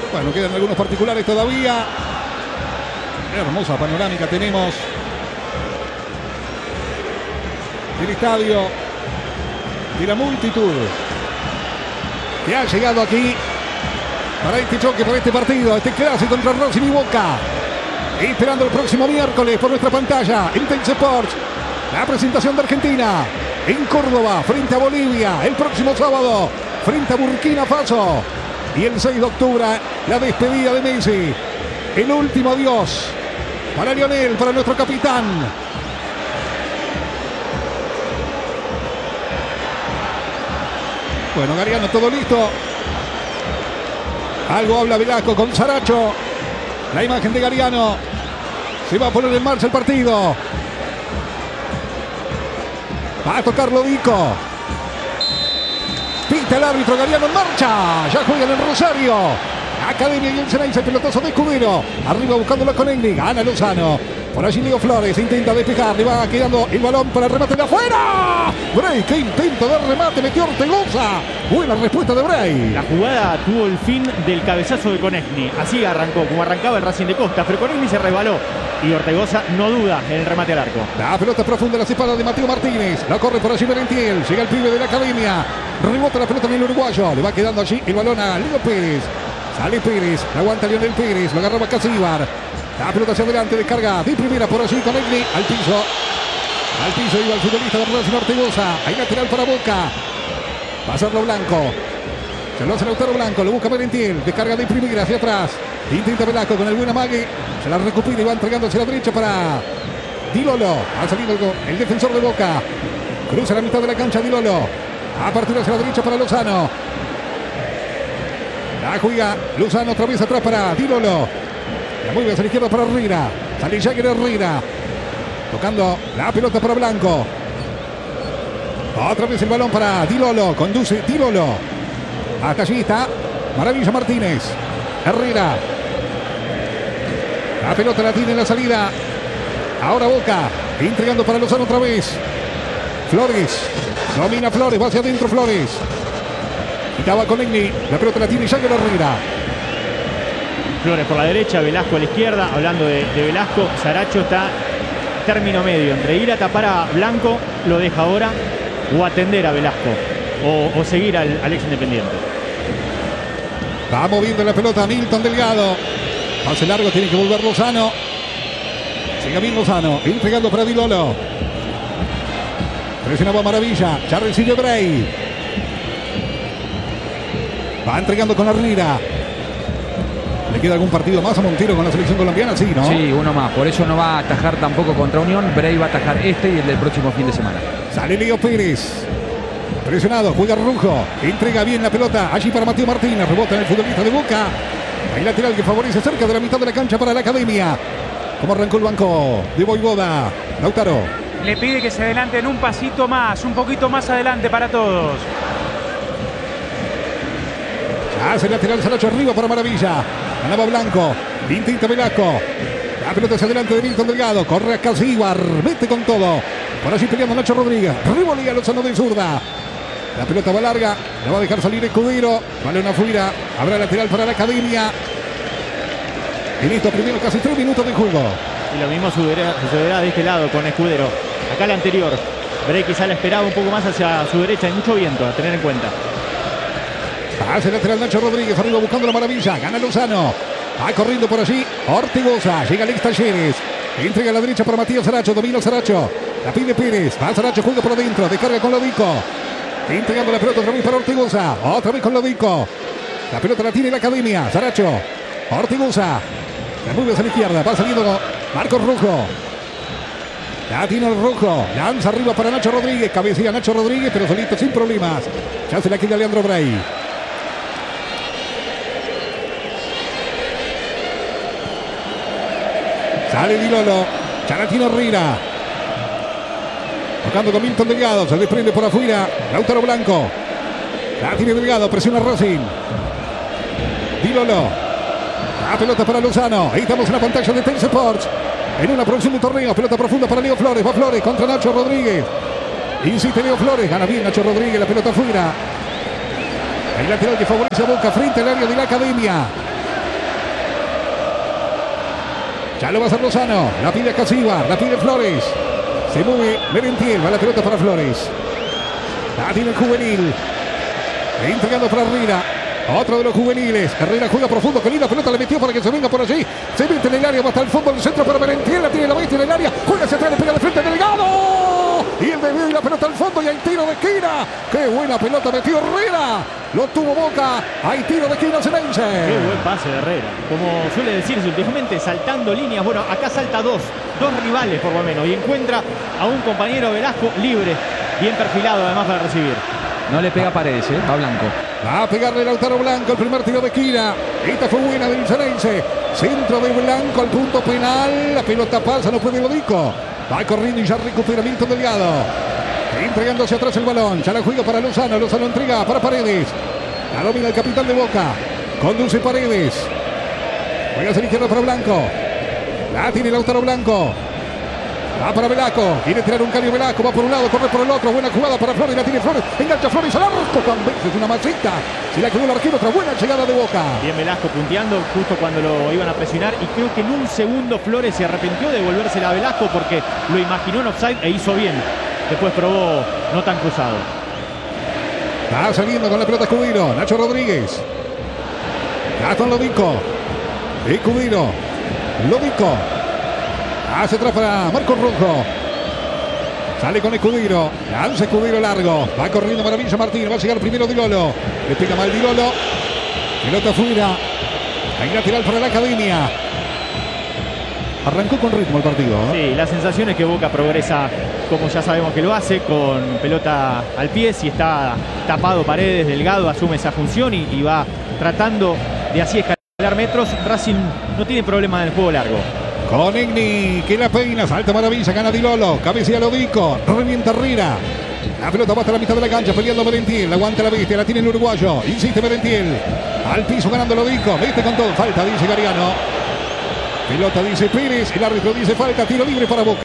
Bueno, quedan algunos particulares todavía. Hermosa panorámica tenemos del estadio, de la multitud que ha llegado aquí para este choque, para este partido, este clásico contra Racing y Boca. Esperando el próximo miércoles por nuestra pantalla en Teis Sports, la presentación de Argentina en Córdoba frente a Bolivia, el próximo sábado frente a Burkina Faso, y el 6 de octubre la despedida de Messi, el último adiós para Lionel, para nuestro capitán. Bueno, Gariano, todo listo. Algo habla Velasco con Saracho. La imagen de Gariano. Se va a poner en marcha el partido. Va a tocar Lodico. Pita el árbitro, Gariano en marcha. Ya juegan en Rosario. Academia y el Ceneice, pelotazo de Escudero. Arriba buscándolo con Egni. Gana Lozano. Por allí Leo Flores intenta despejar. Le va quedando el balón para el remate de afuera. Bray, qué intento de remate. Metió Ortegoza. Buena respuesta de Bray. La jugada tuvo el fin del cabezazo de Konechny. Así arrancó, como arrancaba el Racing de Costa. Pero Konechny se resbaló. Y Ortegoza no duda en el remate al arco. La pelota profunda, la espalda de Mateo Martínez. La corre por allí Merentiel. Llega el pibe de la Academia. Rebota la pelota en el uruguayo. Le va quedando allí el balón a Leo Pérez. Sale Pérez. La aguanta Lionel Pérez. Lo agarraba Casíbar. La pelota hacia adelante. Descarga de primera por allí con Egni. Al piso. Al piso iba el futbolista de Racing, Ortegoza. Hay lateral para Boca. Va a hacerlo Blanco. Se lo hace Lautaro Blanco. Lo busca Merentiel. Descarga de primera hacia atrás. Intenta Velasco con el buen amague. Se la recupera y va entregando hacia la derecha para Di Lolo. Ha salido el defensor de Boca. Cruza la mitad de la cancha Di Lolo. A partir hacia la derecha para Lozano. La juega Lozano otra vez atrás para Di Lolo. La mueve hacia la izquierda para Herrera. Sale Jagger Herrera. Tocando la pelota para Blanco. Otra vez el balón para Di Lolo. Conduce Di Lolo. Hasta allí está Maravilla Martínez. Herrera. La pelota la tiene en la salida. Ahora Boca. Entregando para Lozano otra vez. Flores. Domina Flores. Va hacia adentro Flores. Quitaba con Egni. La pelota la tiene Jagger Herrera. Flores por la derecha, Velasco a la izquierda. Hablando de Velasco, Saracho está término medio entre ir a tapar a Blanco, lo deja ahora, o atender a Velasco, o seguir al ex Independiente. Va moviendo la pelota Milton Delgado. Pase largo, tiene que volver Lozano. Sigue bien Lozano, entregando para Di Lolo. Presionaba Maravilla, ya recibe Bray. Va entregando con Herrera. ¿Le queda algún partido más a Montero con la selección colombiana? Sí, ¿no? Sí, uno más. Por eso no va a atajar tampoco contra Unión. Bray va a atajar este y el del próximo fin de semana. Sale Leo Pérez. Presionado, juega Rujo. Entrega bien la pelota. Allí para Mateo Martínez. Rebota en el futbolista de Boca. Hay lateral que favorece cerca de la mitad de la cancha para la Academia. Como arrancó el banco de Voivoda. Lautaro. Le pide que se adelanten un pasito más. Un poquito más adelante para todos. Hace el lateral Saracho arriba para Maravilla. Ganaba Blanco. Intenta Velasco. La pelota hacia adelante de Milton Delgado. Corre a Casíbar. Mete con todo. Por allí peleando Nacho Rodríguez. Revolía Lozano de zurda. La pelota va larga. La va a dejar salir Escudero. Vale una fuera. Habrá lateral para la Academia. En estos primeros casi 3 minutos de juego. Y lo mismo sucederá de este lado con Escudero. Acá la anterior. Bray quizá la esperaba un poco más hacia su derecha. Hay mucho viento a tener en cuenta. Hace lateral Nacho Rodríguez, arriba buscando la Maravilla, gana Lozano, va corriendo por allí, Ortegoza, llega Alex Talleres, entrega a la derecha para Matías Saracho, domina Saracho, la pide Pérez, va Saracho, juega por adentro, descarga con Lodico, entregando la pelota otra vez para Ortegoza, otra vez con Lodico, la pelota la tiene la Academia, Saracho, Ortegoza, la mueve hacia la izquierda, va saliendo Marcos Rojo, la tiene el Rojo, lanza arriba para Nacho Rodríguez, cabecilla Nacho Rodríguez, pero solito sin problemas, ya se la queda Leandro Bray. Sale Di Lolo, Charatino Herrera. Tocando con Milton Delgado, se desprende por afuera. Lautaro Blanco. La tiene Delgado, presiona Racing. Di Lolo. La pelota para Lozano. Ahí estamos en la pantalla de Teis Sports. En una producción de torneo. Pelota profunda para Leo Flores. Va Flores contra Nacho Rodríguez. Insiste Leo Flores. Gana bien Nacho Rodríguez. La pelota afuera. El lateral que favorece a Boca frente al área de la Academia. Ya lo va a hacer Lozano. La pide Casiva. La pide Flores. Se mueve Merentiel. Va la pelota para Flores. La tiene el juvenil. Entregando para Herrera. Otro de los juveniles. Herrera juega profundo. Que linda pelota le metió para que se venga por allí. Se mete en el área. Va hasta el fondo del centro para Merentiel. La tiene la bestia en el área. Juega hacia atrás. Le pega de frente a Delgado. Y el desvío y la pelota al fondo. Y hay tiro de esquina. Qué buena pelota metió Herrera. Lo tuvo Boca. Hay tiro de esquina Ceneice. Qué buen pase de Herrera. Como suele decirse últimamente, saltando líneas. Bueno, acá salta dos rivales por lo menos. Y encuentra a un compañero Velasco libre. Bien perfilado además para recibir. No le pega Paredes, va Blanco. Va a pegarle Lautaro Blanco el primer tiro de esquina. Esta fue buena del Ceneice. Centro de Blanco al punto penal. La pelota pasa, no puede Lodico. Va corriendo y ya recupera Milton Delgado. Entregando hacia atrás el balón. Ya la juega para Lozano. Lozano entrega para Paredes. La domina el capitán de Boca. Conduce Paredes. Juega hacia la izquierda para Blanco. La tiene Lautaro Blanco. Va para Velasco. Quiere tirar un cambio Velasco. Va por un lado, corre por el otro. Buena jugada para Flores. La tiene Flores. Engancha Flores al arco. Con veces una masita. Se la quedó el arquero. Otra buena llegada de Boca. Bien Velasco punteando justo cuando lo iban a presionar. Y creo que en un segundo Flores se arrepintió de devolvérsela a Velasco porque lo imaginó en offside e hizo bien. Después probó no tan cruzado. Va saliendo con la pelota Escudero. Nacho Rodríguez. Gastón Lodico. Escudero. Lodico. Hace atrás para Marcos Rojo. Sale con Escudero. Lanza Escudero largo. Va corriendo para Villa Martín. Va a llegar primero Di Lolo. Le pega mal Di Lolo. Pelota afuera. Hay lateral para la Academia. Arrancó con ritmo el partido. Sí, la sensación es que Boca progresa como ya sabemos que lo hace, con pelota al pie. Si está tapado Paredes, Delgado asume esa función y va tratando de así escalar metros. Racing no tiene problema en el juego largo. Con Igni, que la peina, salta maravilla, gana Di Lolo, cabecea Lodico, revienta Herrera. La pelota va hasta la mitad de la cancha, peleando Merentiel, aguanta la bestia, la tiene el uruguayo, insiste Merentiel. Al piso ganando Lodico, mete con todo, falta, dice Gariano. Pelota dice Pérez, el árbitro dice falta, tiro libre para Boca.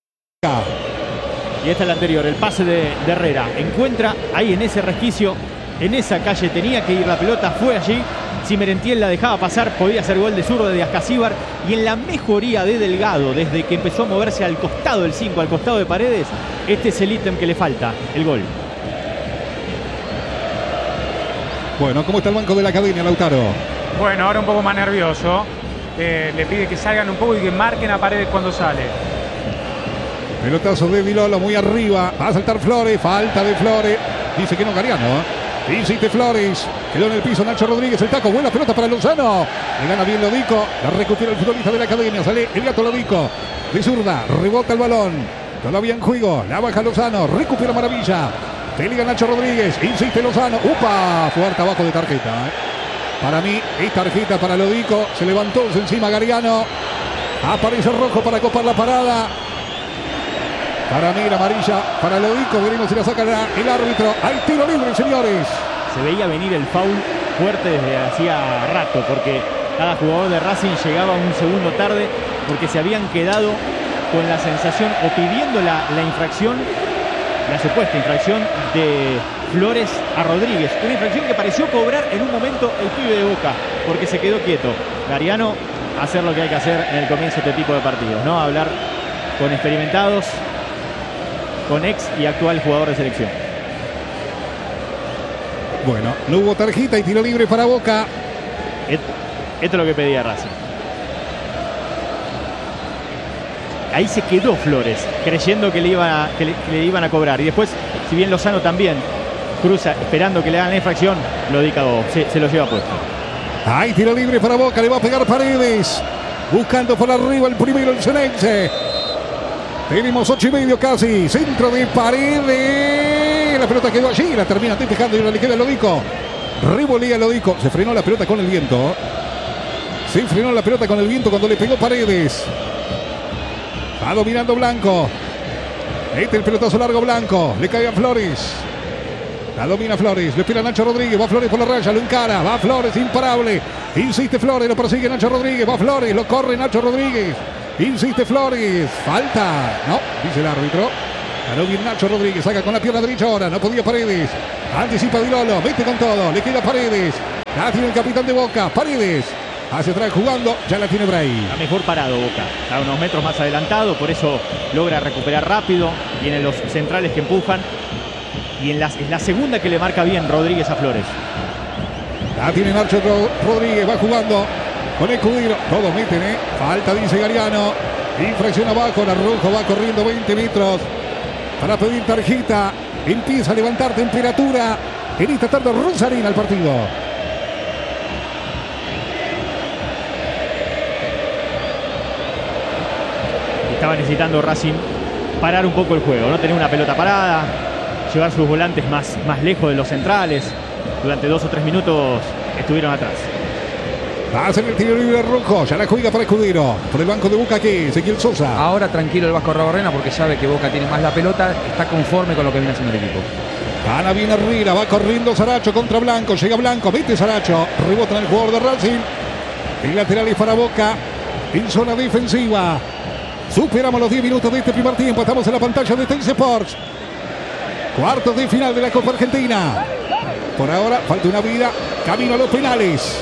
Y esta es la anterior, el pase de Herrera. Encuentra ahí en ese resquicio, en esa calle tenía que ir la pelota, fue allí. Si Merentiel la dejaba pasar, podía hacer gol de zurdo de Ascasíbar. Y en la mejoría de Delgado, desde que empezó a moverse al costado del 5, al costado de Paredes, este es el ítem que le falta, el gol. Bueno, ¿cómo está el banco de la Academia, Lautaro? Bueno, ahora un poco más nervioso. Le pide que salgan un poco y que marquen a Paredes cuando sale. Pelotazo de Di Lolo muy arriba. Va a saltar Flores, falta de Flores. Dice que no Gariano, Insiste Flores, quedó en el piso Nacho Rodríguez, el taco, buena pelota para Lozano. Le gana bien Lodico, la recupera el futbolista de la Academia, sale el gato Lodico. De zurda, rebota el balón. Todavía en juego, la baja Lozano, recupera maravilla. Pelea Nacho Rodríguez, insiste Lozano. ¡Upa! Fuerte abajo de tarjeta. Para mí es tarjeta para Lodico. Se levantó encima Gariano. Aparece rojo para copar la parada. Para mí era amarilla para Lodico. Veremos si la saca el árbitro. Hay tiro libre, señores. Se veía venir el foul fuerte desde hacía rato, porque cada jugador de Racing llegaba un segundo tarde, porque se habían quedado con la sensación o pidiendo la infracción, la supuesta infracción de Flores a Rodríguez. Una infracción que pareció cobrar en un momento el pibe de Boca, porque se quedó quieto. Gariano, hacer lo que hay que hacer en el comienzo de este tipo de partidos, ¿no? Hablar con experimentados, con ex y actual jugador de selección. Bueno, no hubo tarjeta y tiro libre para Boca. Esto es lo que pedía Racing. Ahí se quedó Flores, creyendo que le iban a cobrar. Y después, si bien Lozano también cruza esperando que le hagan la infracción, Lodico se lo lleva puesto. Hay tiro libre para Boca, le va a pegar Paredes. Buscando por arriba el primero, el Ceneice. Tenemos 8:30 casi. Centro de Paredes. La pelota quedó allí. La termina despejando y la le queda Lodico. Revolea Lodico. Se frenó la pelota con el viento. Se frenó la pelota con el viento cuando le pegó Paredes. Va dominando Blanco. Este el pelotazo largo Blanco. Le cae a Flores. La domina Flores. Le espera Nacho Rodríguez. Va Flores por la raya. Lo encara. Va Flores. Imparable. Insiste Flores. Lo persigue Nacho Rodríguez. Va Flores. Lo corre Nacho Rodríguez. Insiste Flores. Falta. No, dice el árbitro. Ganó bien Nacho Rodríguez. Saca con la pierna derecha ahora. No podía Paredes. Anticipa Di Lolo. Mete con todo. Le queda Paredes. La tiene el capitán de Boca. Paredes. Hacia atrás jugando, ya la tiene Bray. Está mejor parado Boca, está unos metros más adelantado, por eso logra recuperar rápido. Vienen los centrales que empujan. Y es la segunda que le marca bien Rodríguez a Flores. La tiene Nacho Rodríguez, va jugando con Escudero. Todos meten, falta, dice Gariano. Infracción abajo, la Rojo va corriendo 20 metros para pedir tarjeta. Empieza a levantar temperatura en esta tarde rosarina al partido. Estaba necesitando Racing parar un poco el juego, no tener una pelota parada, llevar sus volantes más lejos de los centrales. Durante 2 o 3 minutos estuvieron atrás. Hace el tiro libre Rojo, ya la juega para Escudero. Por el banco de Boca aquí, Ezequiel Sosa. Ahora tranquilo el Vasco Arrobarrena porque sabe que Boca tiene más la pelota, está conforme con lo que viene haciendo el equipo. Gana bien Herrera, va corriendo Saracho contra Blanco, llega Blanco, mete Saracho, rebota en el jugador de Racing. El lateral es para Boca, en zona defensiva. Superamos los 10 minutos de este primer tiempo, estamos en la pantalla de Teis Sports. Cuartos de final de la Copa Argentina. Por ahora falta una vida, camino a los penales.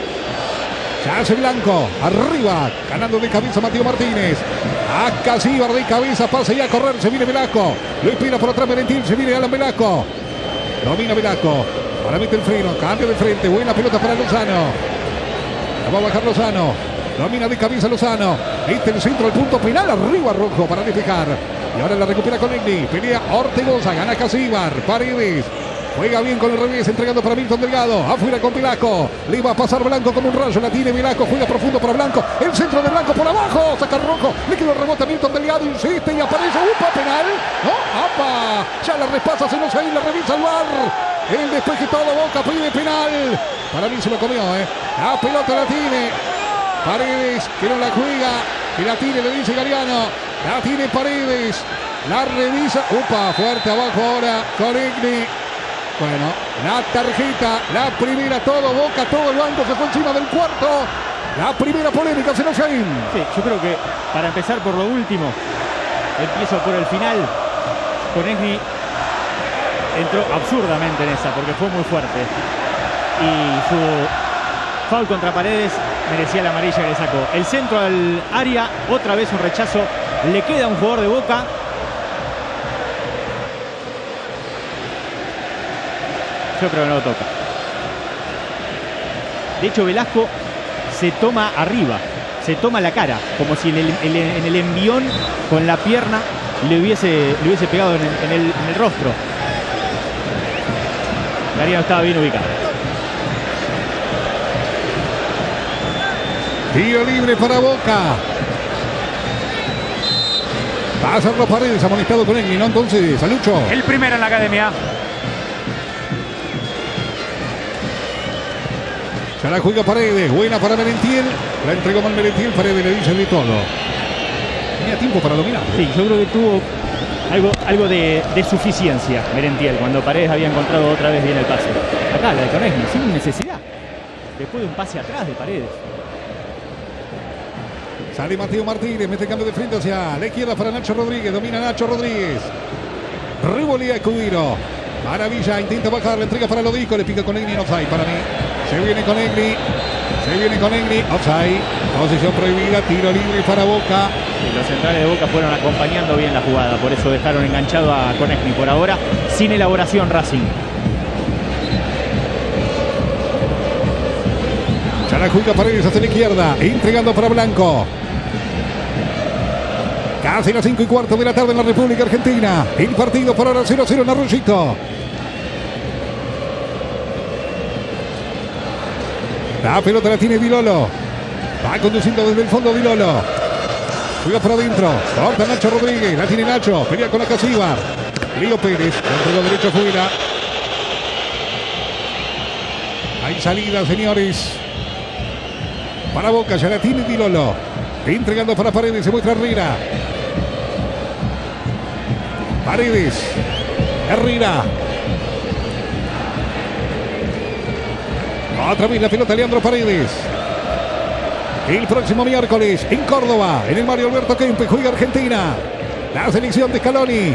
Ya hace Blanco, arriba, ganando de cabeza Mateo Martínez. A Casíbar de cabeza, pasa y a correr, se viene Velasco. Lo espera por atrás Merentín, se viene Alan Velasco. Domina Velasco, ahora mete el freno, cambia de frente, buena pelota para Lozano. La va a bajar Lozano, domina de cabeza Lozano. Este el centro, el punto penal, arriba Rojo para despejar. Y ahora la recupera con Egni, pelea Ortegoza, gana Casíbar, Paredes. Juega bien con el revés, entregando para Milton Delgado. Afuera con Velasco. Le va a pasar Blanco como un rayo. La tiene Velasco. Juega profundo para Blanco. El centro de Blanco por abajo. Saca Rojo. Le quedó el rebote a Milton Delgado. Insiste y aparece. ¡Upa! Penal. ¡No! ¡Apa! Ya la repasa. Se nos ahí. La revisa el VAR. El despeje todo Boca. Pide penal. Para mí se lo comió, La pelota la tiene Paredes. Que no la juega. Que la tiene, le dice Gariano. La tiene Paredes. La revisa. ¡Upa! Fuerte abajo ahora con Egni. Bueno, la tarjeta, la primera, todo Boca, todo el banco se fue encima del cuarto. La primera polémica, se nos ha ido. Sí, yo creo que para empezar por lo último, empiezo por el final. Con Egni entró absurdamente en esa porque fue muy fuerte. Y su foul contra Paredes merecía la amarilla que le sacó. El centro al área, otra vez un rechazo. Le queda un jugador de Boca. Yo creo que no lo toca. De hecho, Velasco se toma arriba, se toma la cara, como si en el envión con la pierna le hubiese pegado en el rostro. Gariano estaba bien ubicado. Tiro libre para Boca. Pasa los Paredes, amonestado con él, ¿no? Entonces, Salucho. El primero en la academia. Ya la juega Paredes, buena para Merentiel. La entregó mal Merentiel, Paredes le dice de todo. Tenía tiempo para dominar. Sí, yo creo que tuvo algo de suficiencia Merentiel cuando Paredes había encontrado otra vez bien el pase. Acá la de Conesmi, sin necesidad. Después de un pase atrás de Paredes. Sale Mateo Martínez, mete cambio de frente hacia la izquierda para Nacho Rodríguez. Domina Nacho Rodríguez. Revolea Escudero. Maravilla, intenta bajar, la entrega para Lodico. Le pica con Egni, no offside para mí. Se viene con Egni. Offside. Posición prohibida, tiro libre para Boca. Y los centrales de Boca fueron acompañando bien la jugada. Por eso dejaron enganchado a Conesmi. Por ahora, sin elaboración Racing. Ya la juega Paredes hacia la izquierda. Entregando para Blanco. Casi las 5:15 de la tarde en la República Argentina. El partido por ahora 0-0 en Arroyito. La pelota la tiene Vilolo. Va conduciendo desde el fondo Vilolo. Juega para adentro. Corta Nacho Rodríguez. La tiene Nacho. Pelea con la Casíbar. Lío Pérez. Control derecho afuera. Hay salida, señores. Para Boca. Ya la tiene Vilolo. Entregando para Paredes. Se muestra Herrera. Paredes. Herrera. Otra vez la pelota Leandro Paredes. El próximo miércoles en Córdoba, en el Mario Alberto Kempes, juega Argentina. La selección de Scaloni.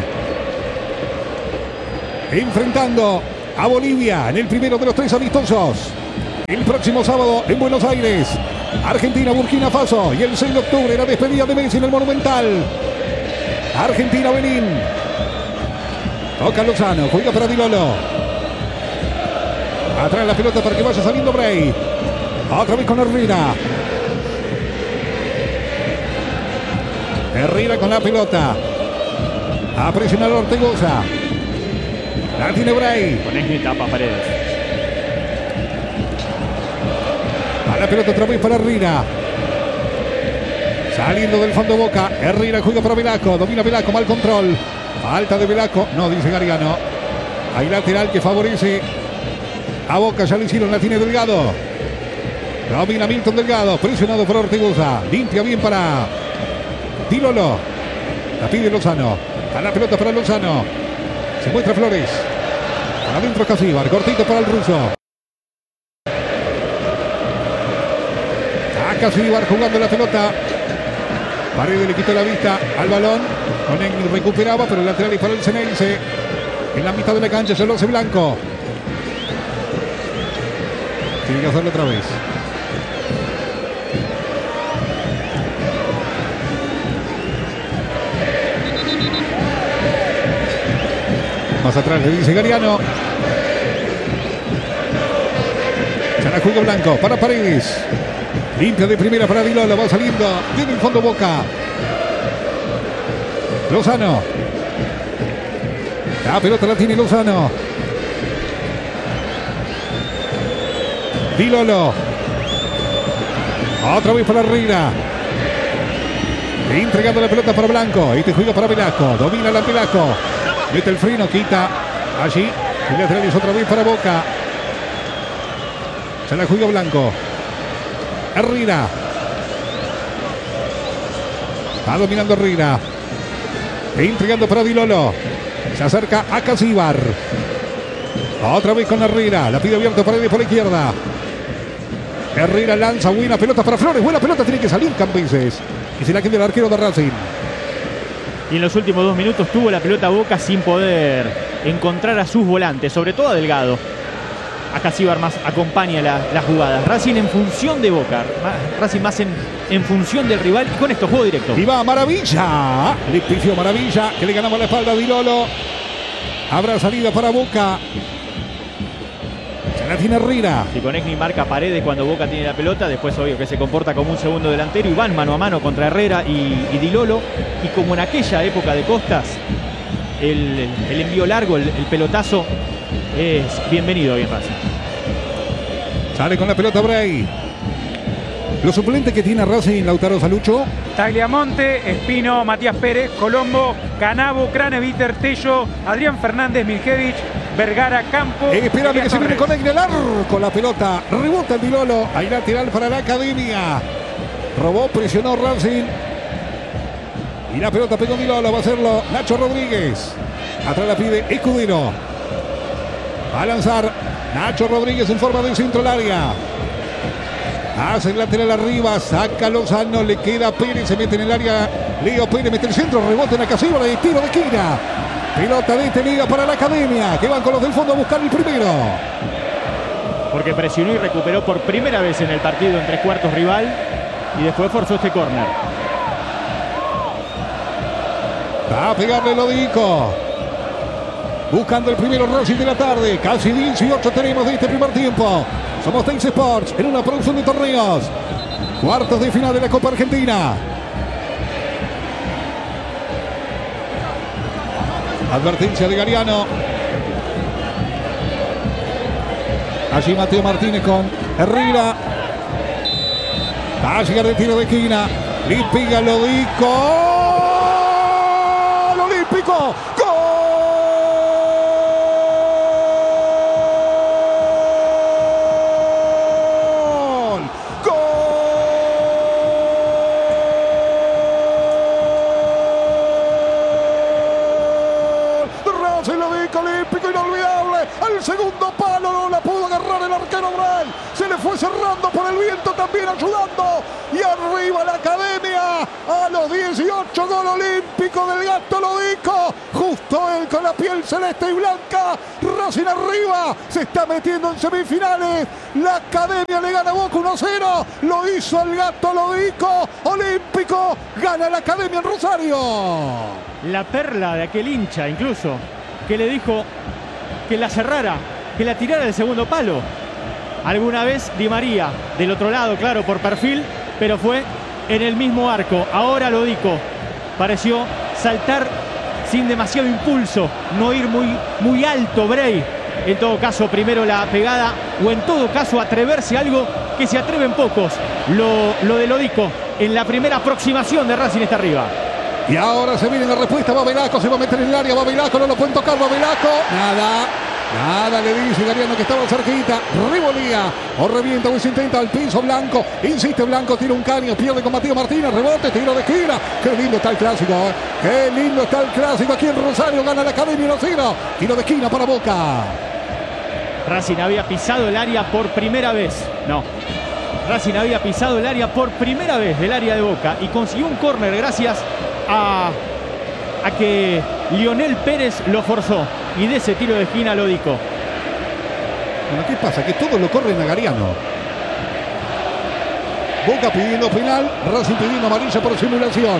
Enfrentando a Bolivia en el primero de los 3 amistosos. El próximo sábado en Buenos Aires, Argentina, Burkina Faso. Y el 6 de octubre la despedida de Messi en el Monumental. Argentina, Benín. Toca Lozano, juega para Di Lolo. Atrás la pelota para que vaya saliendo Bray. Otra vez con Herrera. Herrera con la pelota. A presionar a Ortegoza. La tiene Bray. Con Esni tapa Paredes. A la pelota otra vez para Herrera. Saliendo del fondo Boca. Herrera juega para Velasco. Domina Velasco, mal control. Falta de Velasco. No, dice Gariano. Hay lateral que favorece a Boca. Ya lo hicieron, la tiene Delgado. Domina Milton Delgado. Presionado por Ortegoza. Limpia bien para Di Lolo. La pide Lozano. A la pelota para Lozano. Se muestra Flores. Para adentro Casíbar. Cortito para el ruso. A Casíbar jugando la pelota. Paredes le quitó la vista al balón. Conegni recuperaba, pero el lateral y para el Ceneice. En la mitad de la cancha se lo hace Blanco. Tiene que hacerlo otra vez. Más atrás le dice Gariano. Se la juega Blanco para Paredes. Limpia de primera para Di Lolo. Va saliendo. Viene el fondo Boca. Lozano. La pelota la tiene Lozano. Di Lolo. Otra vez para Herrera. Entregando la pelota para Blanco. Este juega para Velasco. Domina la Velasco. Mete el freno, quita allí. El lateral es otra vez para Boca. Se la juega Blanco. Herrera. Está dominando Herrera. Entregando para Di Lolo. Se acerca a Casíbar. Otra vez con Herrera. La pide abierto Paredes por la izquierda. Herrera lanza. Buena pelota para Flores. Buena pelota. Tiene que salir Campeses. Y se la queda el arquero de Racing. Y en los últimos 2 minutos tuvo la pelota Boca sin poder encontrar a sus volantes, sobre todo a Delgado. A Casíbar más acompaña las jugadas. Racing en función de Boca. Racing más en función del rival. Y con esto juego directo. Y va Maravilla. Le pifió Maravilla, que le ganaba la espalda a Di Lolo. Habrá salida para Boca. Se la tiene Herrera. Si Conegni marca Paredes cuando Boca tiene la pelota, después obvio que se comporta como un segundo delantero y van mano a mano contra Herrera y Di Lolo. Y como en aquella época de Costas, el envío largo, el pelotazo es bienvenido hoy en Racing. Sale con la pelota Bray. Los suplentes que tiene Racing, Lautaro Salucho. Tagliamonte, Espino, Matías Pérez, Colombo, Canavo, Craneviter, Tello, Adrián Fernández, Miljevich, Vergara, Campo. Esperando que se viene con el arco. La pelota rebota el Di Lolo. Hay lateral para la Academia. Robó, presionó Racing. Y la pelota pegó Di Lolo. Va a hacerlo Nacho Rodríguez. Atrás la pide Escudero. Va a lanzar Nacho Rodríguez en forma de centro al área. Hace el lateral arriba, saca Lozano, le queda Pérez, se mete en el área. Leo Pérez mete el centro, rebote en la casilla de tiro de esquina. Pelota detenida para la Academia, que van con los del fondo a buscar el primero. Porque presionó y recuperó por primera vez en el partido en 3/4 rival y después forzó este córner. Va a pegarle Lodico. Buscando el primero Racing de la tarde. Casi 18 tenemos de este primer tiempo. Somos Teis Sports en una producción de torneos. Cuartos de final de la Copa Argentina. Advertencia de Gariano. Allí Mateo Martínez con Herrera. Va a llegar de tiro de esquina. Le pega Lodico. ¡Gol! ¡Olímpico! ¡Gol! Olímpico inolvidable, al segundo palo no la pudo agarrar el arquero Bray, se le fue cerrando por el viento también ayudando y arriba la Academia. Rivolía a los 18, gol olímpico del Gato Lodico. Justo él con la piel celeste y blanca. Racing arriba, se está metiendo en semifinales. La Academia le gana a Boca 1-0. Lo hizo el Gato Lodico. Olímpico gana la Academia en Rosario. La perla de aquel hincha, incluso, que le dijo que la cerrara, que la tirara del segundo palo. Alguna vez Di María, del otro lado, claro, por perfil, pero fue en el mismo arco. Ahora Lodico pareció saltar sin demasiado impulso, no ir muy alto Bray. En todo caso, primero la pegada, o en todo caso atreverse a algo que se atreven pocos. Lo de Lodico en la primera aproximación de Racing está arriba. Y ahora se viene la respuesta. Va Velasco, se va a meter en el área. Va Velasco, no lo pueden tocar. Va Velasco, nada le dice Gariano, que estaba cerquita. Revolía o revienta o se intenta al piso. Blanco, insiste Blanco, tira un caño, pierde con Matías Martínez, rebote, tiro de esquina. Qué lindo está el clásico, qué lindo está el clásico aquí en Rosario. Gana la Academia 1-0. Tiro de esquina para Boca. Racing había pisado el área por primera vez. No, Racing había pisado el área por primera vez del área de Boca y consiguió un córner gracias a que Lionel Pérez lo forzó. Y de ese tiro de esquina Lodico. Bueno, ¿qué pasa? Que todos lo corren a Gariano. Boca pidiendo penal, Racing pidiendo amarilla por simulación.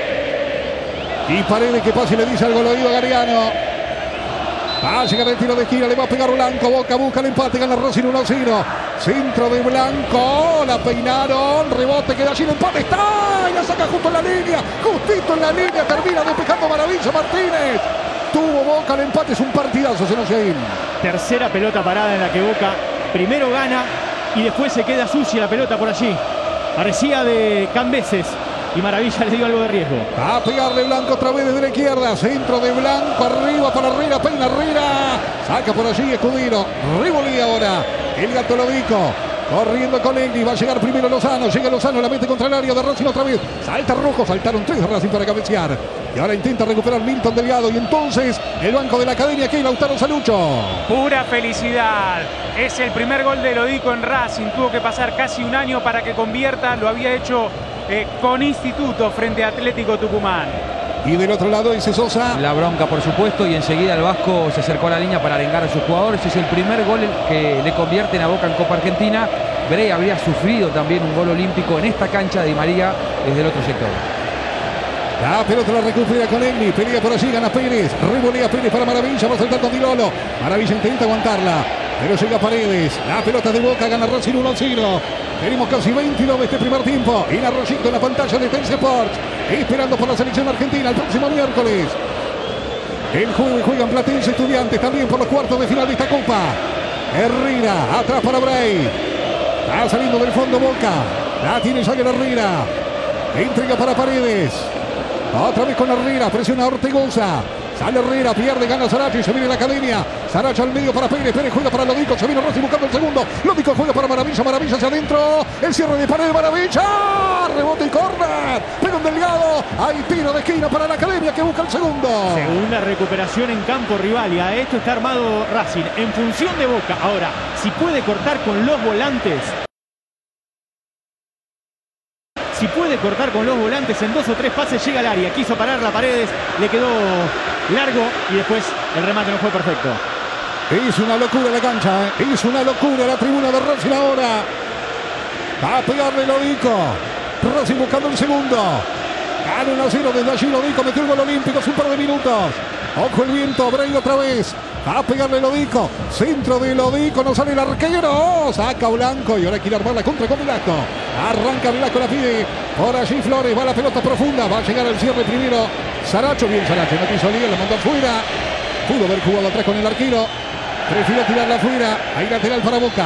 Y Paredes que pasa y le dice algo al oído a Gariano. Va a llegar el tiro de esquina, le va a pegar Blanco. Boca busca el empate, gana Racing 1-0. Centro de Blanco, la peinaron, rebote, queda allí, el empate está, y la saca justo en la línea, justito en la línea, termina despejando Maravilla Martínez. Tuvo Boca el empate, es un partidazo, se nos ir. Tercera pelota parada en la que Boca primero gana y después se queda sucia la pelota por allí. Parecía de Cambeses y Maravilla le dio algo de riesgo. A pegarle Blanco otra vez desde la izquierda, centro de Blanco, arriba para Herrera, peina Herrera, saca por allí Escudero, Rivoli ahora, el Gato Lodico. Corriendo con Egli, va a llegar primero Lozano, llega Lozano, la mete contra el área de Racing otra vez, salta Rojo, saltaron 3 de Racing para cabecear, y ahora intenta recuperar Milton Delgado, y entonces el banco de la Academia, que Lautaro Salucho. Pura felicidad, es el primer gol de Lodico en Racing, tuvo que pasar casi un año para que convierta, lo había hecho con Instituto frente a Atlético Tucumán. Y del otro lado ese Sosa. La bronca, por supuesto, y enseguida el Vasco se acercó a la línea para arengar a sus jugadores. Es el primer gol que le convierten a Boca en Copa Argentina. Bray habría sufrido también un gol olímpico en esta cancha de Di María desde el otro sector. La pelota la recupera con Egli, pelea por allí, gana Pérez, revolea Pérez para Maravilla, va saltando Dilolo. Maravilla intenta aguantarla, pero llega Paredes. La pelota de Boca, gana Racing 1-0. Tenemos casi 22 de este primer tiempo. Y la Rollito en la pantalla de Tense Sports, esperando por la selección argentina el próximo miércoles. El jueves juegan Platense Estudiantes también por los cuartos de final de esta Copa. Herrera, atrás para Bray. Está saliendo del fondo Boca. La tiene Jagger Herrera. Entrega para Paredes. Otra vez con Herrera, presiona a Ortegoza. Sale Herrera, pierde, gana Saracho y se viene la Academia. Saracho al medio para Pérez, Pérez juega para Lodico, se viene Rossi buscando el segundo. Lodico juega para Maravilla, Maravilla hacia adentro. El cierre de Paredes, Maravilla. Rebote y córner. Pero un Delgado. Hay tiro de esquina para la Academia que busca el segundo. Segunda recuperación en campo rival y a esto está armado Racing en función de Boca. Ahora, si puede cortar con los volantes. Si puede cortar con los volantes en 2 o 3 pases, llega al área. Quiso parar la Paredes, le quedó largo y después el remate no fue perfecto. Es una locura la cancha, es una locura la tribuna de Racing ahora. Va a pegarle Lodico. Racing buscando el segundo. Gana 1-0 desde allí Lodico, metió el gol olímpico hace un par de minutos. Ojo el viento, Bray otra vez. Va a pegarle Lodico. Centro de Lodico, no sale el arquero. Saca Blanco y ahora quiere armar la contra con Velasco. Arranca Velasco, la pide. Por allí Flores, va la pelota profunda. Va a llegar al cierre primero Saracho. Bien Saracho, no quiso lío, lo mandó afuera. Pudo haber jugado atrás con el arquero. Prefirió tirarla afuera. Hay lateral para Boca.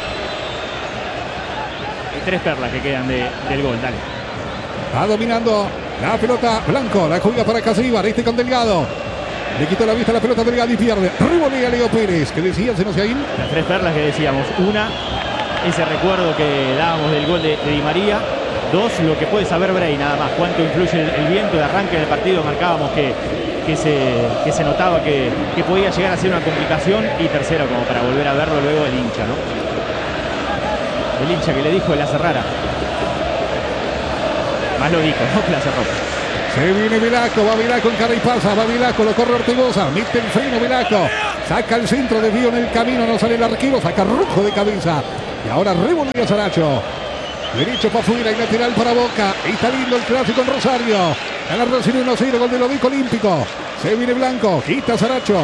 Hay 3 perlas que quedan del gol, dale. Va dominando la pelota Blanco. La juega para Casíbar. Este con Delgado. Le quitó la vista a la pelota Delgado y pierde. Rivolea Leo Pérez. ¿Qué decía el Senociaín? Las 3 perlas que decíamos. Una, ese recuerdo que dábamos del gol de Di María. 2, lo que puede saber Bray nada más. Cuánto influye el viento de arranque del partido. Marcábamos que se notaba que podía llegar a ser una complicación. Y tercero, como para volver a verlo luego, el hincha, ¿no? El hincha que le dijo de la cerrara. Más lo dijo, ¿no? Que la cerró. Se viene Velasco, va Velasco en cara y pasa, va Velasco, lo corre Ortigosa, mete el freno Velasco, saca el centro, desvío en el camino, no sale el arquero, saca Rojo de cabeza. Y ahora revolvió Saracho. Derecho para afuera y lateral para Boca. Y está lindo el clásico en Rosario. Gana Racing 1-0, gol de Lodico olímpico. Se viene Blanco, quita Saracho.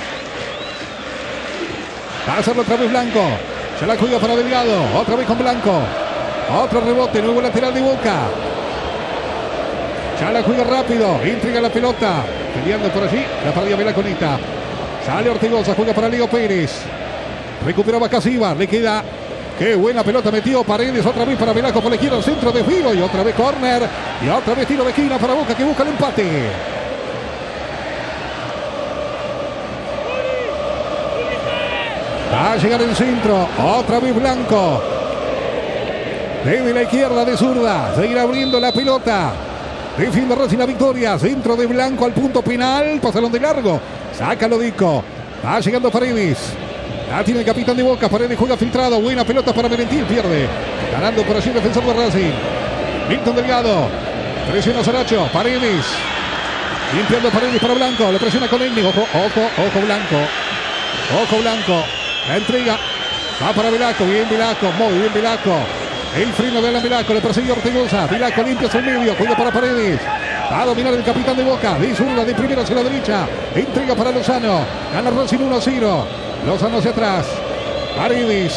Va a hacerlo otra vez Blanco. Se la juega para Delgado, otra vez con Blanco. Otro rebote, nuevo lateral de Boca. Ya la juega rápido, intriga la pelota. Peleando por allí, la perdía Velaconita. Sale Ortigosa, juega para Leo Pérez. Recupera Bacasíbar, le queda. Qué buena pelota metió Paredes, otra vez para Velasco por la izquierda, centro de filo y otra vez córner. Y otra vez tiro de esquina para Boca que busca el empate. Va a llegar el centro, otra vez Blanco. Desde la izquierda de zurda, seguirá abriendo la pelota. Defiende Racing la victoria, centro de Blanco al punto penal, pasaron de largo. Saca Lodico, va llegando Paredes. La tiene el capitán de Boca, Paredes juega filtrado, buena pelota para Merentiel, pierde. Ganando por allí el defensor de Racing. Milton Delgado, presiona Saracho, Paredes. Limpiando Paredes para Blanco, lo presiona con Enni, ojo Blanco. Ojo Blanco, la entrega, va para Velasco, bien Velasco, muy bien Velasco. El freno de Alan Velasco, le persigue Ortigosa, Velasco limpia hacia el medio, juega para Paredes. Va a dominar el capitán de Boca, de zurda, de primera hacia la derecha. Entrega para Lozano, gana Racing 1-0. Lozano hacia atrás. Paredes.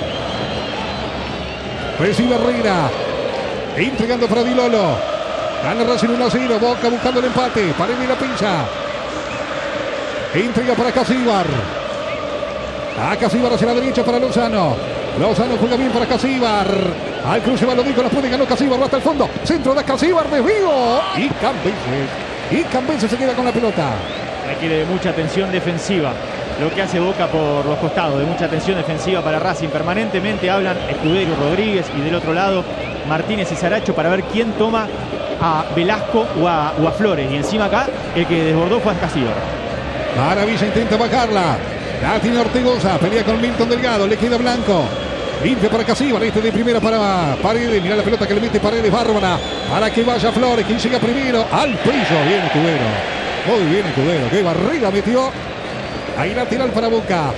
Recibe Herrera. Entregando para Di Lolo. Gana Racing 1-0. Boca buscando el empate. Paredes la pincha. Entrega para Casíbar. A Casíbar hacia la derecha para Lozano. Lozano juega bien para Casíbar. Al cruce va Lodico, la puede, ganó Casíbar, va hasta el fondo. Centro de Casíbar, desvío. Y Cambense se queda con la pelota. Requiere de mucha atención defensiva lo que hace Boca por los costados, de mucha atención defensiva para Racing. Permanentemente hablan Escudero, Rodríguez y del otro lado Martínez y Saracho para ver quién toma a Velasco o a Flores. Y encima acá el que desbordó fue a Casíbar. Maravilla, intenta bajarla. La tiene Ortigosa, pelea con Milton Delgado, le queda Blanco. Limpia para Casíbar, este de primera para Paredes. Mirá la pelota que le mete Paredes, bárbara. Para que vaya Flores, quien llega primero al piso. Bien Escudero, muy bien Escudero, qué barriga metió. Ahí lateral para Boca.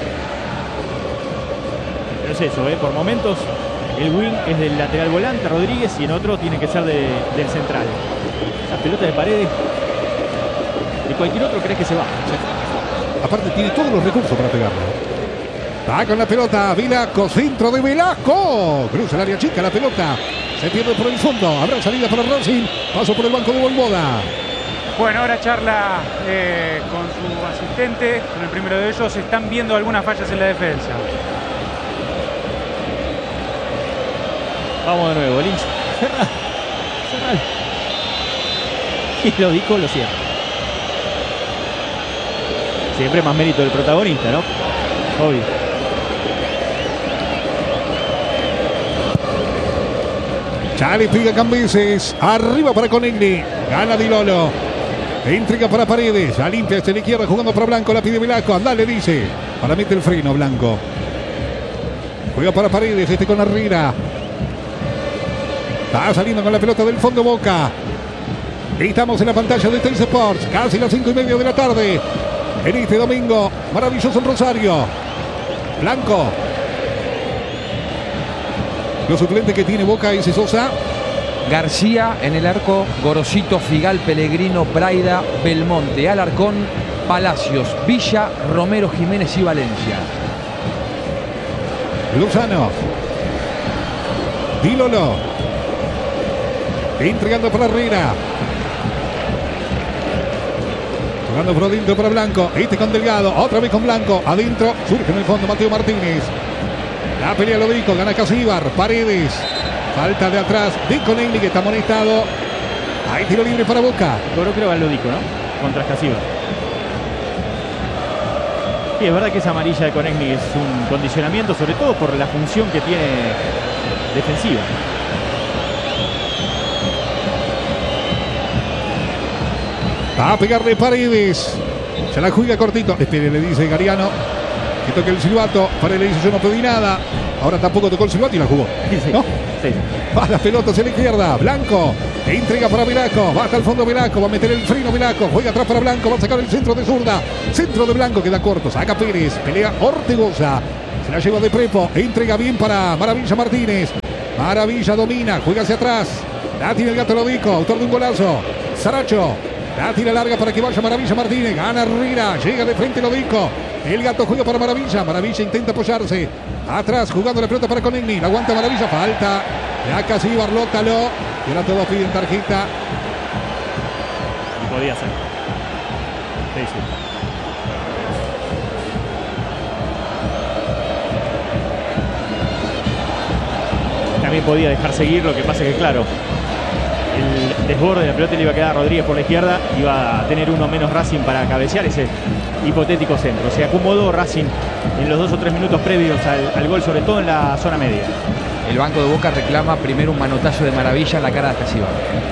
Pero es eso, por momentos el wing es del lateral volante Rodríguez y en otro tiene que ser del central. Esa pelota de Paredes, de cualquier otro crees que se va. Aparte tiene todos los recursos para pegarlo. Va con la pelota Velasco, centro de Velasco. Cruza el área chica la pelota. Se pierde por el fondo. Habrá salida para Racing. Paso por el banco de Bolboda. Bueno, ahora charla con su asistente, con el primero de ellos. Están viendo algunas fallas en la defensa. Vamos de nuevo, Lynch. Cerralo. Y lo dijo, lo cierra. Siempre más mérito del protagonista, ¿no? Obvio. Ya le pega Cambeses. Arriba para Conegni. Gana Di Lolo. Entrega para Paredes. La limpia desde la izquierda jugando para Blanco. La pide Velasco. Andale, dice. Para meter el freno Blanco. Juega para Paredes. Este con Herrera. Está saliendo con la pelota del fondo Boca. Estamos en la pantalla de Teis Sports. Casi las 5:30 de la tarde. En este domingo maravilloso en Rosario. Blanco. Los suplentes que tiene Boca es Sosa. García en el arco, Gorosito, Figal, Pellegrino, Braida, Belmonte, Alarcón, Palacios, Villa, Romero, Jiménez y Valencia. Lozano. Di Lolo. Entregando para Herrera. Jugando por adentro para Blanco. Este con Delgado. Otra vez con Blanco. Adentro. Surge en el fondo Mateo Martínez. La pelea lo dijo. Gana Casíbar. Paredes. Falta de atrás de Conegni que está amonestado. Hay tiro libre para Boca. Creo que lo dijo, ¿no? Contra Casíbar. Sí, es verdad que esa amarilla de Conegni es un condicionamiento, sobre todo por la función que tiene defensiva. Va a pegarle Paredes. Se la juega cortito. Espere, le dice Gariano. que toque el silbato. Para le dice yo no pedí nada. Ahora tampoco tocó el silbato y la jugó. Sí. ¿No? Sí. Va la pelota hacia la izquierda. Blanco. Entrega para Velasco. Va hasta el fondo Velasco. Va a meter el freno Velasco. Juega atrás para Blanco. Va a sacar el centro de zurda. Centro de Blanco. Queda corto. Saca Pérez. Pelea Ortegoza. Se la lleva de Prepo. Entrega bien para Maravilla Martínez. Maravilla domina. Juega hacia atrás. La tiene el Gato Lodico. Autor de un golazo. Saracho. La tira larga para que vaya Maravilla Martínez. Gana Rira. Llega de frente Lodico. El Gato juega para Maravilla. Maravilla intenta apoyarse. Atrás jugando la pelota para Conegni. La aguanta Maravilla. Falta. Ya casi Barlótalo. Y ahora todos piden tarjeta. Y podía ser. Sí. También podía dejar seguir, lo que pasa es que claro, el desborde de la pelota le iba a quedar a Rodríguez por la izquierda, iba a tener uno menos Racing para cabecear ese hipotético centro. Se acomodó Racing en los 2 o 3 minutos previos al gol, sobre todo en la zona media. El banco de Boca reclama primero un manotazo de Maravilla en la cara de Casibar.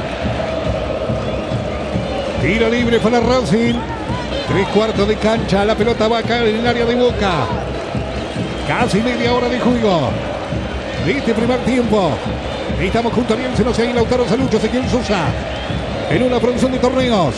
Tiro libre para Racing. 3/4 de cancha. La pelota va a caer en el área de Boca. Casi media hora de juego de este primer tiempo. Estamos junto a Nielsen, Oceaín, Lautaro Salucho, Ezequiel Sosa. En una producción de torneos.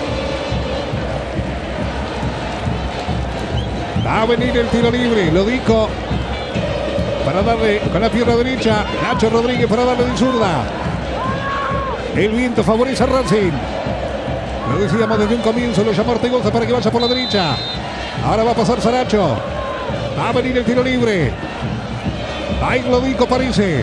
Va a venir el tiro libre. Lodico para darle con la pierna derecha. Nacho Rodríguez para darle de zurda. El viento favorece a Racing. Lo decíamos desde un comienzo. Lo llamó Ortegoza para que vaya por la derecha. Ahora va a pasar Saracho. Va a venir el tiro libre. Va a ir Lodico, parece.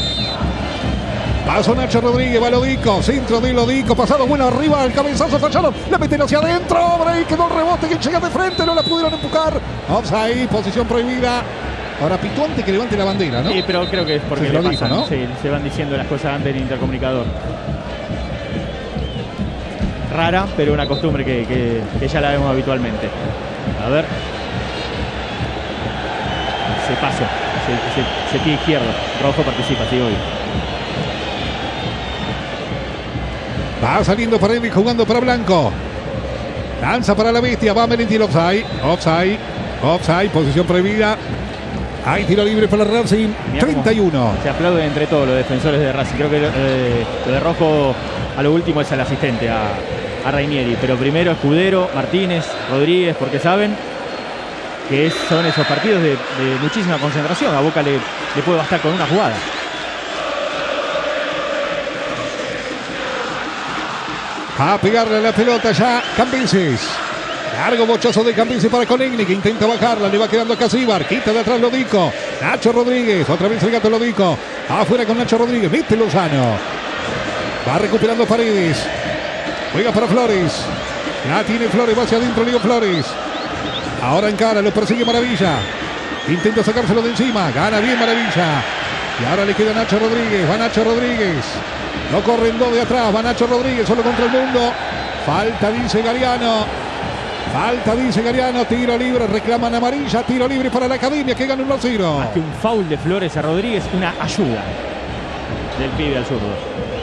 Pasó Nacho Rodríguez, va Lodico, centro de Lodico, pasado bueno arriba, el cabezazo fallado, la meten hacia adentro, hombre, y quedó el rebote que llega de frente, no la pudieron empujar. Offside, posición prohibida. Ahora pitó antes que levante la bandera, ¿no? Sí, pero creo que es porque Se le lo dijo, pasan, ¿no? sí, se van diciendo las cosas antes del intercomunicador. Rara, pero una costumbre que ya la vemos habitualmente. A ver. Se pasó. Se pie izquierdo. Rojo participa, sí, hoy. Va saliendo para él y jugando para Blanco. Lanza para la bestia, va Merentiel, offside, posición prohibida. Hay tiro libre para Racing, 31. Se aplauden entre todos los defensores de Racing. Creo que lo de Rojo a lo último es al asistente, a Rainieri. Pero primero Escudero, Martínez, Rodríguez, porque saben que son esos partidos de muchísima concentración. A Boca le puede bastar con una jugada. A pegarle a la pelota ya Cambises. Largo bochazo de Cambises para Conegni, que intenta bajarla, le va quedando a Casíbar, quita de atrás Lodico. Nacho Rodríguez, otra vez el Gato Lodico. Afuera con Nacho Rodríguez, mete Lozano. Va recuperando Paredes. Juega para Flores. La tiene Flores, va hacia adentro Leo Flores. Ahora encara, lo persigue Maravilla. Intenta sacárselo de encima, gana bien Maravilla. Y ahora le queda Nacho Rodríguez, va Nacho Rodríguez. No corren dos de atrás, va Nacho Rodríguez solo contra el mundo. Falta, dice Gariano. Tiro libre, reclaman amarilla. Tiro libre para la Academia que gana 1-0. Más que un foul de Flores a Rodríguez, una ayuda del pibe al zurdo.